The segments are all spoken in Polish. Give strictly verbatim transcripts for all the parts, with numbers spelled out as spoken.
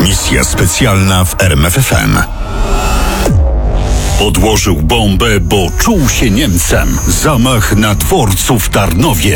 Misja specjalna w R M F F M. Podłożył bombę, bo czuł się Niemcem. Zamach na dworcu w Tarnowie.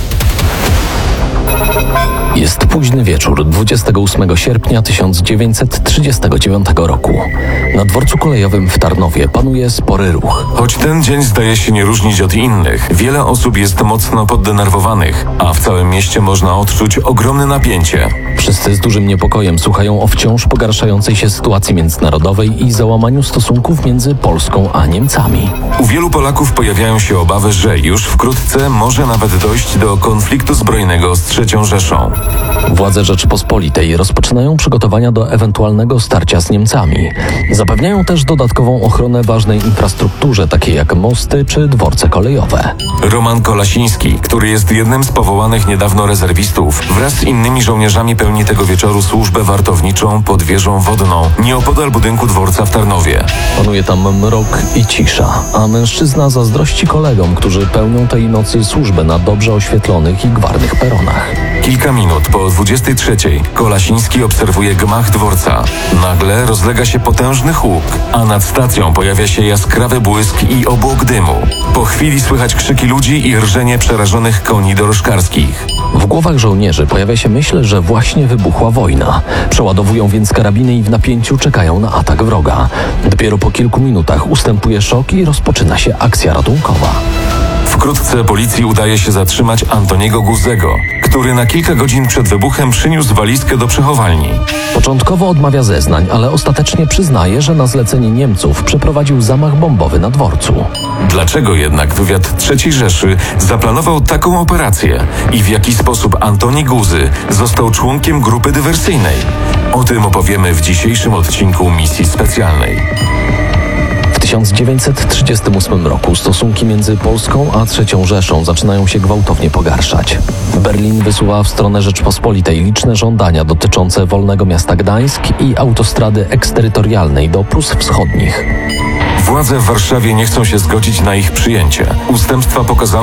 Jest późny wieczór dwudziestego ósmego sierpnia tysiąc dziewięćset trzydziestego dziewiątego roku. Na dworcu kolejowym w Tarnowie panuje spory ruch. Choć ten dzień zdaje się nie różnić od innych, wiele osób jest mocno poddenerwowanych, a w całym mieście można odczuć ogromne napięcie. Wszyscy z dużym niepokojem słuchają o wciąż pogarszającej się sytuacji międzynarodowej i załamaniu stosunków między Polską a Niemcami. U wielu Polaków pojawiają się obawy, że już wkrótce może nawet dojść do konfliktu zbrojnego z trzecią Rzeszą. Władze Rzeczypospolitej rozpoczynają przygotowania do ewentualnego starcia z Niemcami. Zapewniają też dodatkową ochronę ważnej infrastrukturze, takiej jak mosty czy dworce kolejowe. Roman Kolasiński, który jest jednym z powołanych niedawno rezerwistów, wraz z innymi żołnierzami pełni tego wieczoru służbę wartowniczą pod wieżą wodną, nieopodal budynku dworca w Tarnowie. Panuje tam mrok i cisza, a mężczyzna zazdrości kolegom, którzy pełnią tej nocy służbę na dobrze oświetlonych i gwarnych peronach. Kilka minut po dwudziestej trzeciej Kolasiński obserwuje gmach dworca. Nagle rozlega się potężny huk, a nad stacją pojawia się jaskrawy błysk i obłok dymu. Po chwili słychać krzyki ludzi i rżenie przerażonych koni dorożkarskich. W głowach żołnierzy pojawia się myśl, że właśnie wybuchła wojna. Przeładowują więc karabiny i w napięciu czekają na atak wroga. Dopiero po kilku minutach ustępuje szok i rozpoczyna się akcja ratunkowa. Wkrótce policji udaje się zatrzymać Antoniego Guzego, który na kilka godzin przed wybuchem przyniósł walizkę do przechowalni. Początkowo odmawia zeznań, ale ostatecznie przyznaje, że na zlecenie Niemców przeprowadził zamach bombowy na dworcu. Dlaczego jednak wywiad trzeciej Rzeszy zaplanował taką operację i w jaki sposób Antoni Guzy został członkiem grupy dywersyjnej? O tym opowiemy w dzisiejszym odcinku Misji Specjalnej. W tysiąc dziewięćset trzydziestym ósmym roku stosunki między Polską a trzecią Rzeszą zaczynają się gwałtownie pogarszać. Berlin wysuwa w stronę Rzeczpospolitej liczne żądania dotyczące wolnego miasta Gdańsk i autostrady eksterytorialnej do Prus Wschodnich. Władze w Warszawie nie chcą się zgodzić na ich przyjęcie. Ustępstwa pokazały,